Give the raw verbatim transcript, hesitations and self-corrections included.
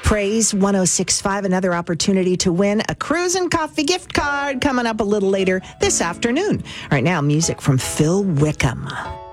Praise one oh six point five, another opportunity to win a cruise and coffee gift card coming up a little later this afternoon. Right now, music from Phil Wickham.